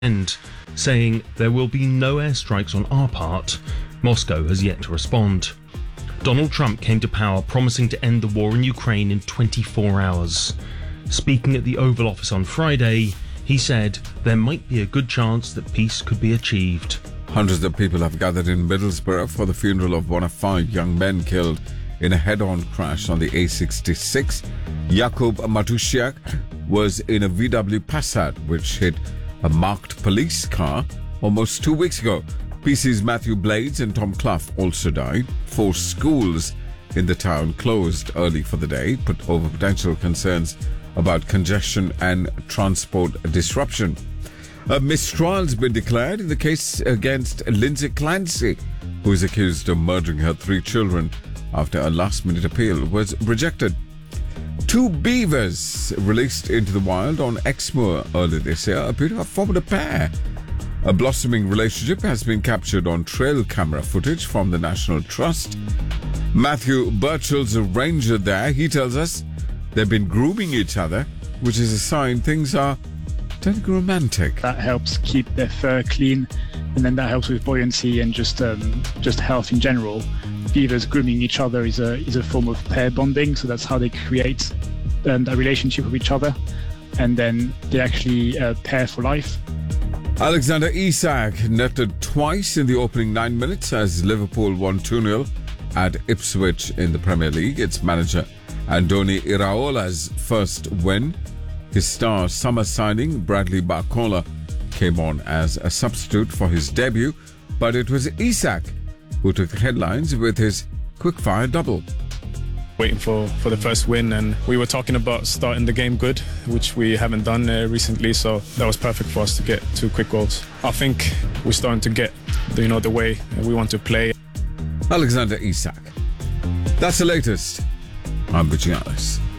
end, saying there will be no airstrikes on our part. Moscow has yet to respond. Donald Trump came to power promising to end the war in Ukraine in 24 hours. Speaking at the Oval Office on Friday, he said there might be a good chance that peace could be achieved. Hundreds of people have gathered in Middlesbrough for the funeral of one of 5 young men killed in a head-on crash on the A66. Jakub Matusiak was in a VW Passat which hit a marked police car almost 2 weeks ago. PC's Matthew Blades and Tom Clough also died. 4 schools in the town closed early for the day, put over potential concerns about congestion and transport disruption. A mistrial's been declared in the case against Lindsay Clancy, who is accused of murdering her 3 children after a last-minute appeal was rejected. 2 beavers released into the wild on Exmoor earlier this year appear to have formed a pair. A blossoming relationship has been captured on trail camera footage from the National Trust. Matthew Birchall's a ranger there. He tells us they've been grooming each other, which is a sign things are turning romantic. That helps keep their fur clean, and then that helps with buoyancy and just health in general. Beavers grooming each other is a form of pair bonding, so that's how they create a relationship with each other, and then they actually pair for life. Alexander Isak netted twice in the opening 9 minutes as Liverpool won 2-0 at Ipswich in the Premier League. Its manager Andoni Iraola's first win. His star summer signing Bradley Barcola came on as a substitute for his debut, but it was Isak who took the headlines with his quick-fire double. Waiting for the first win, and we were talking about starting the game good, which we haven't done recently, so that was perfect for us to get 2 quick goals. I think we're starting to get the way we want to play. Alexander Isak. That's the latest. I'm Bucci Alice.